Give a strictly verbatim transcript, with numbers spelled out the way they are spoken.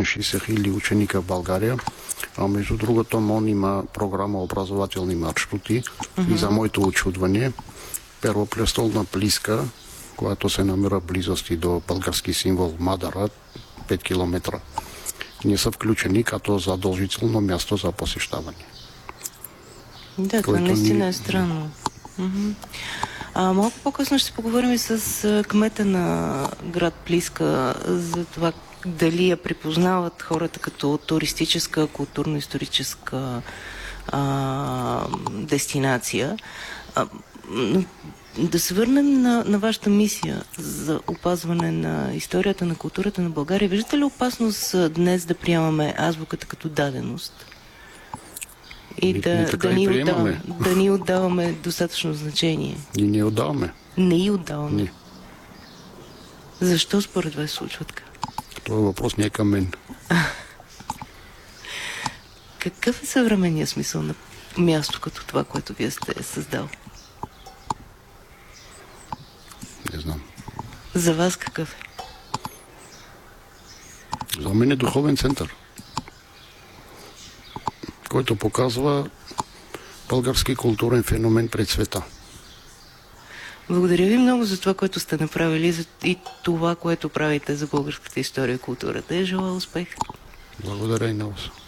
шейсет хиляди ученика в България. А между другото, МОН има програма образователни маршрути uh-huh. и за моето учудване Първопрестолна Плиска, която се намира близости до български символ Мадара, пет километра, не са включени като задължително място за посещаване. Да, това наистина ни... е странно. Uh-huh. А, малко по-късно ще поговорим и с кмета на град Плиска за това дали я припознават хората като туристическа, културно-историческа а, дестинация. А, да се върнем на, на вашата мисия за опазване на историята, на културата на България. Виждате ли опасност днес да приемаме азбуката като даденост? И не, да, не да, ни и отдаваме, да ни отдаваме достатъчно значение. И не отдаваме. Не и отдаваме. Не. Защо според вас случва така? Това въпрос не е към мен. Какъв е съвременният смисъл на място като това, което вие сте създал? Не знам. За вас какъв е? За мен е духовен център, който показва български културен феномен пред света. Благодаря ви много за това, което сте направили и това, което правите за българската история и културата. Желая успех! Благодаря и на вас.